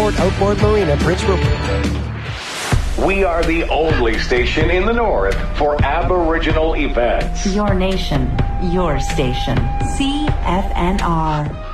Resort Outboard Marina, Prince Rupert. We are the only station in the North for Aboriginal events. Your nation, your station. CFNR.